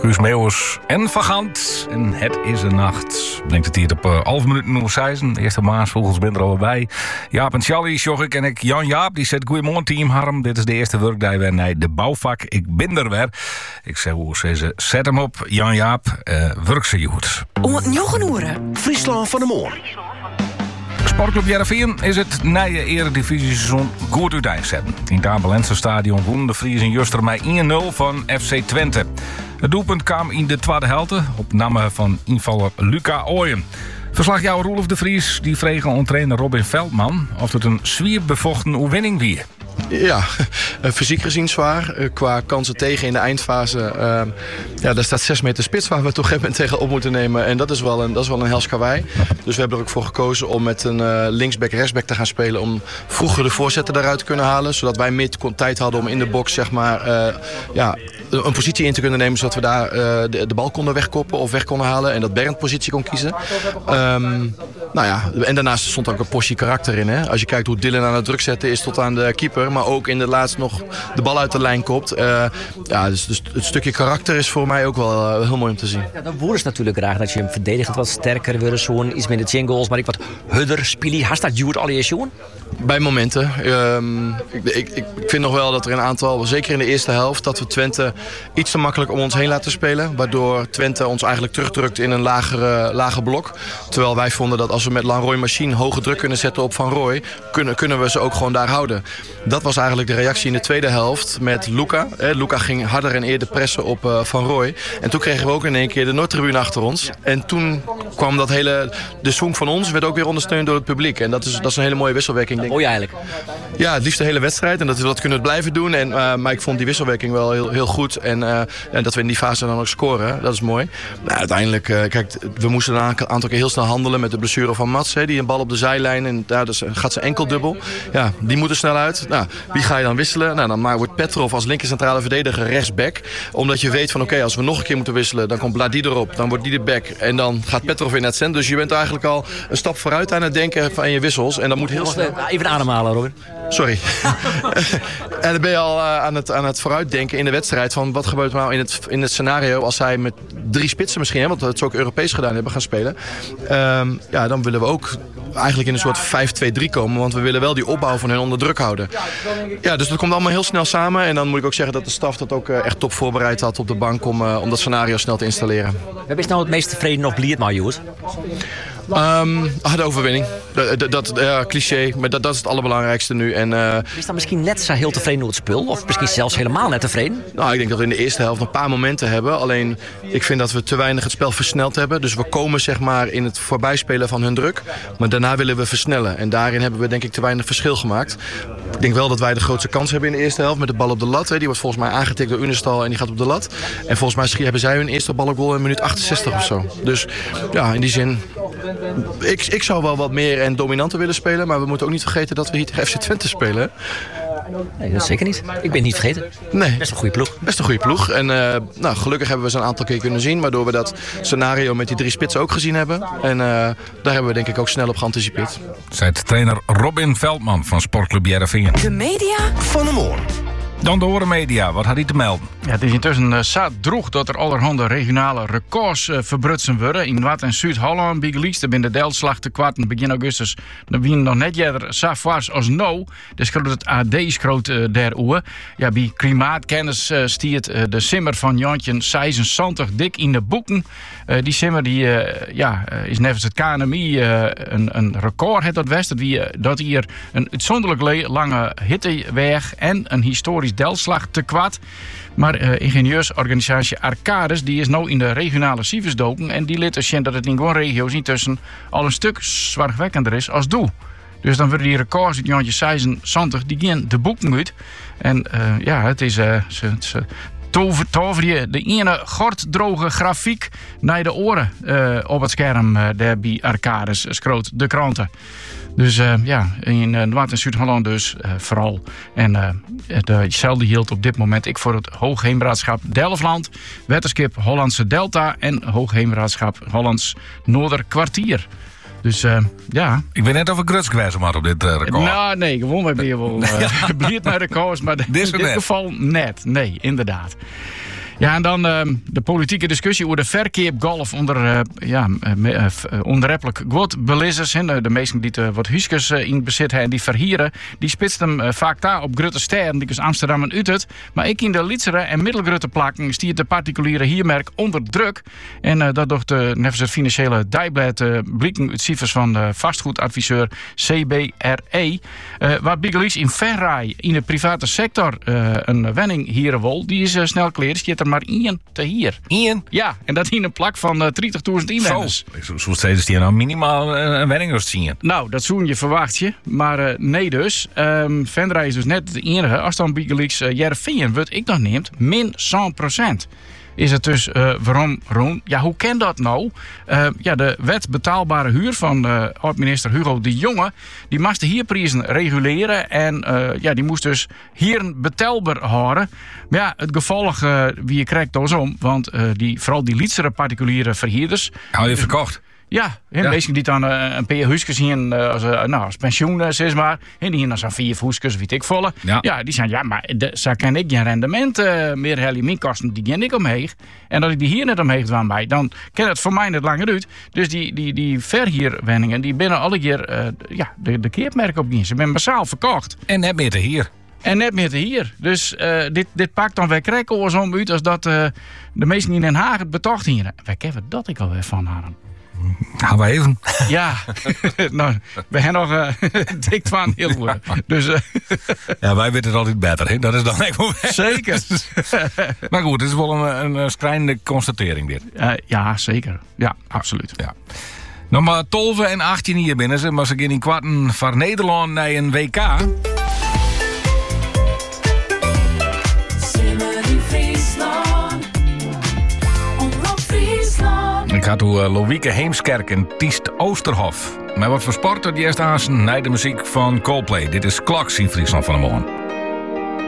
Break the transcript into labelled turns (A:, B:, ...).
A: Guus Meeuwers en Van Gant. En het is een nacht. Brengt het hier op 11 minuten over 6. Eerste maas volgens ben er al bij. Jaap en Charlie, Sjogik en ik Jan Jaap. Die zegt, goeiemorgen team Harm. Dit is de eerste werkdag weer naar de bouwvak. Ik ben er weer. Ik zeg hoe ze zet hem op. Jan Jaap, werk ze goed.
B: Om het Jochenuren.
C: Friesland van de Moor.
A: Sportclub Heerenveen is het nieuwe eredivisie-seizoen goed uiteenzetten. In het Abelense stadion wonnen de Fries en Juster met 1-0 van FC Twente. Het doelpunt kwam in de tweede helft op namen van invaller Luca Ooyen. Verslagjouwer Roelof de Vries die vreeg aan trainer Robin Veldman of het een zwierbevochten overwinning wie.
D: Ja, fysiek gezien zwaar. Qua kansen tegen in de eindfase. Daar staat 6 meter spits waar we toch even tegen op moeten nemen. En dat is wel een hels karwei. Dus we hebben er ook voor gekozen om met een linksback-rechtsback te gaan spelen. Om vroeger de voorzetten eruit te kunnen halen. Zodat wij meer tijd hadden om in de box zeg maar, een positie in te kunnen nemen. Zodat we daar de bal konden wegkoppen of weg konden halen. En dat Bernd positie kon kiezen. En daarnaast stond ook een portie karakter in. Hè? Als je kijkt hoe Dylan aan het druk zetten is tot aan de keeper. Maar ook in de laatst nog de bal uit de lijn kopt. Dus het stukje karakter is voor mij ook wel heel mooi om te zien.
E: Ja, dan woorden ze natuurlijk graag dat je hem verdedigend wat sterker wil. Zo'n iets minder jingles, maar ik wat hudder, spielie. Hast dat duurt al je jongen?
D: Bij momenten. Ik vind nog wel dat er een aantal, zeker in de eerste helft, dat we Twente iets te makkelijk om ons heen laten spelen. Waardoor Twente ons eigenlijk terugdrukt in een lager blok. Terwijl wij vonden dat als we met Lanroy Machine hoge druk kunnen zetten op Van Rooij, kunnen we ze ook gewoon daar houden. Dat was eigenlijk de reactie in de tweede helft met Luca. Luca ging harder en eerder pressen op Van Rooij. En toen kregen we ook in één keer de Noordtribune achter ons. En toen kwam de swing van ons werd ook weer ondersteund door het publiek. En dat is een hele mooie wisselwerking.
E: Mooi eigenlijk.
D: Ja, het liefst de hele wedstrijd. En dat kunnen we blijven doen. Maar ik vond die wisselwerking wel heel goed. En dat we in die fase dan ook scoren, dat is mooi. Nou, uiteindelijk, kijk, we moesten een aantal keer heel snel handelen met de blessure van Mats. Die een bal op de zijlijn en daar gaat zijn enkel dubbel. Ja, die moet er snel uit. Nou, wie ga je dan wisselen? Nou, dan wordt Petrov als linker centrale verdediger rechtsback. Omdat je weet van oké, als we nog een keer moeten wisselen, dan komt Bladi erop. Dan wordt die de back. En dan gaat Petrov in het centrum. Dus je bent eigenlijk al een stap vooruit aan het denken van je wissels. En dat moet heel snel.
E: Even ademhalen, Robin.
D: Sorry. En dan ben je al aan het vooruitdenken in de wedstrijd van wat gebeurt er nou in het scenario als zij met 3 spitsen misschien, want dat ze ook Europees gedaan hebben, gaan spelen. Dan willen we ook eigenlijk in een soort 5-2-3 komen, want we willen wel die opbouw van hen onder druk houden. Ja, dus dat komt allemaal heel snel samen. En dan moet ik ook zeggen dat de staf dat ook echt top voorbereid had op de bank om dat scenario snel te installeren.
E: Wie is nou het meest tevreden nog blierd, maar Joert?
D: De overwinning. Cliché, maar dat is het allerbelangrijkste nu.
E: Is dan misschien net zo heel tevreden door het spul? Of misschien zelfs helemaal net tevreden?
D: Nou, ik denk dat we in de eerste helft een paar momenten hebben. Alleen, ik vind dat we te weinig het spel versneld hebben. Dus we komen zeg maar in het voorbijspelen van hun druk. Maar daarna willen we versnellen. En daarin hebben we denk ik te weinig verschil gemaakt. Ik denk wel dat wij de grootste kans hebben in de eerste helft met de bal op de lat. Die wordt volgens mij aangetikt door Unestal en die gaat op de lat. En volgens mij hebben zij hun eerste bal op goal in minuut 68 of zo. Dus ja, in die zin. Ik zou wel wat meer en dominanter willen spelen. Maar we moeten ook niet vergeten dat we hier tegen FC Twente spelen.
E: Nee, dat zeker niet. Ik ben het niet vergeten.
D: Nee.
E: Best een goede ploeg.
D: Best een goede ploeg. En gelukkig hebben we ze een aantal keer kunnen zien. Waardoor we dat scenario met die 3 spitsen ook gezien hebben. En daar hebben we denk ik ook snel op geanticipeerd.
A: Zei trainer Robin Veldman van Sportclub Heerenveen.
B: De media
C: Van de Moor.
A: Dan de Horen Media. Wat had hij te melden?
F: Ja, het is intussen zo droeg dat er allerhande regionale records verbrutsen worden. In Noord- en Zuid-Holland, Bigelies, binnen de Delslag te kwarten begin augustus. Dan wie nog net jeder zo fors als nou. Dus groot het AD schroot der oe. Ja, bij klimaatkennis stiert de simmer van Jantje 76 dik in de boeken. Die simmer die, is nevens het KNMI een record het dat west. Dat hier een uitzonderlijk lange hitteweg en een historisch Delslag te kwad. Maar ingenieursorganisatie Arcades die is nou in de regionale cijfers doken. En die liet zien dat het in gewoon regio's intussen al een stuk zwaarwekkender is als doe. Dus dan worden die records uit Jantje 76 die gaan de boeken uit. En het is tover je de ene gorddroge grafiek naar de oren op het scherm daar bij Arcades schroot de kranten. Dus in Noord- en Zuid-Holland dus vooral. En hetzelfde hield op dit moment ik voor het Hoogheemraadschap Delfland, Wetterskip Hollandse Delta en Hoogheemraadschap Hollands Noorderkwartier. Dus
A: Ik weet net of ik gruts geweest had op dit record.
F: Nou, nee, gewoon bij weer wel bliert naar records, maar in dit geval net. Nee, inderdaad. Ja, en dan de politieke discussie over de verkeepgolf onder onderreppelijk goed belizers. De meesten die wat huisjes in bezit hebben, die verhieren, die spitst hem vaak daar op grote steden, die is Amsterdam en Utrecht. Maar ik in de Lietzere en middelgrote plakken stiert de particuliere hiermerk onder druk. En dat door nevens het financiële dijblad blikken uit cijfers van de vastgoedadviseur CBRE. Waar Bigelies in verrij in de private sector een wenning hier wil, die is snel kleer. Stiert er maar één te hier.
A: Één?
F: Ja, en dat in een plak van 30.000 inwoners.
A: Zo steeds die nou minimaal een wenning zien.
F: Nou, dat zoen je verwacht je. Maar nee dus. Venray is dus net de enige. Als dan Bigelies Jereveen wordt ik dan neemt, min 100%. Is het dus waarom, Roen? Ja, hoe kan dat nou? De wet betaalbare huur van oud-minister Hugo de Jonge, die moest de huurprijzen reguleren en die moest dus hier betaalbaar houden. Maar ja, het gevolg wie je krijgt dus om, want vooral die Lietzere particuliere verhuurders.
A: Hou je verkocht?
F: Ja, mensen die dan een paar huisjes hier als pensioen, zeg maar. En die hier dan zo'n 4 huisjes, weet ik volle. Ja, die zeggen, ja, maar zo kan ik geen rendement meer halen. Mijn kosten, die gaan ik omheen. En dat ik die hier net omheen kwam bij, dan kan het voor mij net langer uit. Dus die verhierwenningen, die binnen alle keer de keermerk op gaan. Ze zijn massaal verkocht.
A: En net meer te hier.
F: En net meer te hier. Dus dit pakt dan weer krekkoors om uit als dat de meesten in Den Haag het betocht hier. Wij kennen dat ik alweer van hadden.
A: Gaan we even.
F: Ja, nou, we hebben nog dik van heel goed. Dus,
A: ja, wij weten het altijd beter. Hè? Dat is dan echt wel
F: zeker.
A: Maar goed, het is wel een schrijnende constatering dit.
F: Ja, zeker. Ja, absoluut.
A: Ja. Nog maar 12 en 18 hier binnen ze, maar ze gaan in kwarten van Nederland naar een WK. Ik had hoe Loïke Heemskerk en Tiest Oosterhof. Maar wat voor sporten die eerst aan naar de muziek van Coldplay. Dit is Kloks in Friesland van de morgen.